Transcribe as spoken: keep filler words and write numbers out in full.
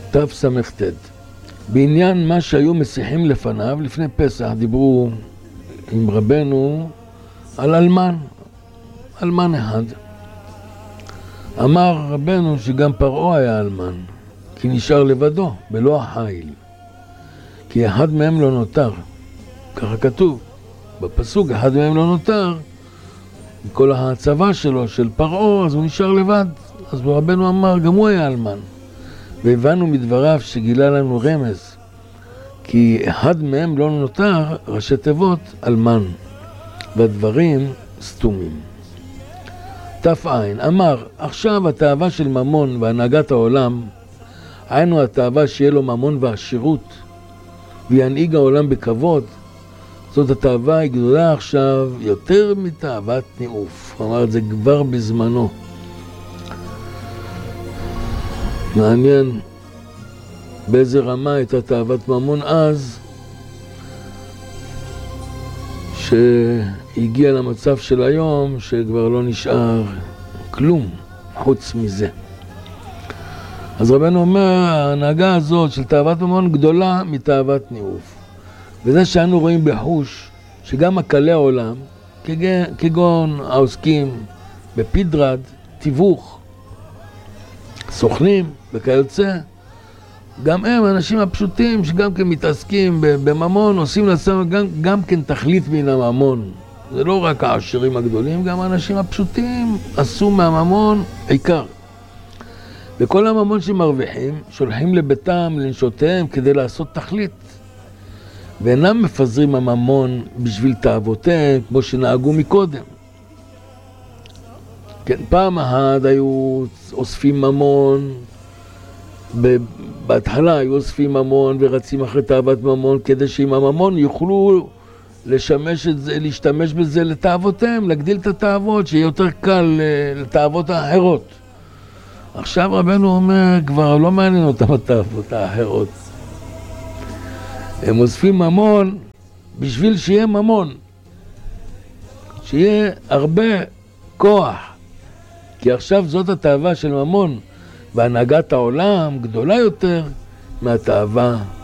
תס"ט. בעניין מה שהיו משיחים לפניו, לפני פסח דיברו עם רבנו על אלמן, אלמן אחד. אמר רבנו שגם פרעה היה אלמן, כי נשאר לבדו, בלא החיל. כי אחד מהם לא נותר, ככה כתוב בפסוק, אחד מהם לא נותר, כל הצבא שלו, של פרעה, אז הוא נשאר לבד. אז רבנו אמר, גם הוא היה אלמן. והבנו מדבריו שגילה לנו רמז, כי אחד מהם לא נותר, ראשי תיבות, אלמן, והדברים סתומים. תפעין, אמר, עכשיו התאווה של ממון והנהגת העולם, היינו התאווה שיהיה לו ממון ועשירות, וינהיג העולם בכבוד, זאת התאווה היא גדולה עכשיו יותר מתאוות ניאוף. הוא אמר את זה כבר בזמנו. מעניין באיזה רמה הייתה תאוות ממון אז, שהגיע למצב של היום שכבר לא נשאר כלום חוץ מזה. אז רבנו אומר, ההנהגה הזאת של תאוות ממון גדולה מתאוות ניאוף. וזה שאנו רואים בחוש שגם הקלי העולם, כגון העוסקים בפידרד, תיווך, סוכנים וכיוצא, גם הם האנשים הפשוטים שגם כן מתעסקים בממון, עושים לעצמם גם, גם כן תכלית מן הממון. זה לא רק העשירים הגדולים, גם האנשים הפשוטים עשו מהממון עיקר. וכל הממון שמרוויחים שולחים לביתם, לנשותיהם, כדי לעשות תכלית. ואינם מפזרים הממון בשביל תאוותיהם, כמו שנהגו מקודם. כן, פעם אחת היו אוספים ממון, בהתחלה היו אוספים ממון ורצים אחרי תאוות ממון, כדי שעם הממון יוכלו לשמש את זה, להשתמש בזה לתאוותיהם, להגדיל את התאוות, שיהיה יותר קל לתאוות האחרות. עכשיו רבנו אומר, כבר לא מעניין אותם התאוות האחרות. הם אוספים ממון בשביל שיהיה ממון, שיהיה הרבה כוח, כי עכשיו זאת התאווה של ממון, והנהגת העולם גדולה יותר מהתאווה